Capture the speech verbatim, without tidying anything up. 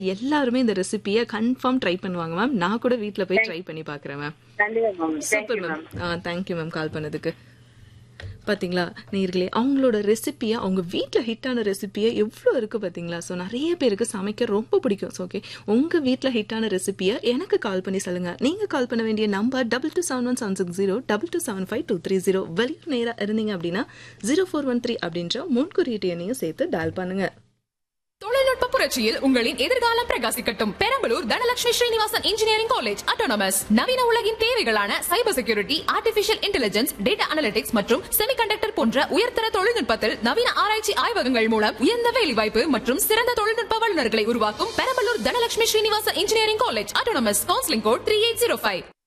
எல்லாருமே இந்த ரெசிபிய confirm try பண்ணுவாங்க மேம். நான் கூட வீட்ல போய் Thank- ட்ரை பண்ணி பார்க்குறேன் மேம். கண்டிப்பா ma'am. Thank you super ma'am. Ma'am. ஆ தேங்க்யூ மேம் கால் பண்ணதுக்கு. பாத்தீங்களா நேயர்களே, அவங்களோட ரெசிபியை அவங்க வீட்டில் ஹிட்டான ரெசிபியை எவ்வளோ இருக்கு பாத்தீங்களா. ஸோ நிறைய பேருக்கு சமைக்க ரொம்ப பிடிக்கும். ஸோ ஓகே, உங்க வீட்டில் ஹிட்டான ரெசிபியை எனக்கு கால் பண்ணி சொல்லுங்க. நீங்க கால் பண்ண வேண்டிய number double two seven one seven six zero double two seven five two three zero. வெளியூர் நேரா இருந்தீங்க அப்படின்னா ஜீரோ ஃபோர் ஒன் த்ரீ அப்படின்ற முன்குறியீட்டு எண்ணையும் சேர்த்து டயல் பண்ணுங்க. தொழில்நுட்ப புரட்சியில் உங்களின் எதிர்காலம் பிரகாசிக்கட்டும். Perambalur Dhanalakshmi Srinivasan engineering college autonomous நவீன உலகின் தேவைகளான cyber security, artificial intelligence, data analytics மற்றும் செமிகண்டக்டர் போன்ற உயர்தர தொழில்நுட்பத்தில் நவீன ஆராய்ச்சி ஆய்வகங்கள் மூலம் உயர்ந்த வேலைவாய்ப்பு மற்றும் சிறந்த தொழில்நுட்ப வல்லுநர்களை உருவாக்கும் Perambalur Dhanalakshmi Srinivasan engineering college autonomous. Counselling code three eight zero five.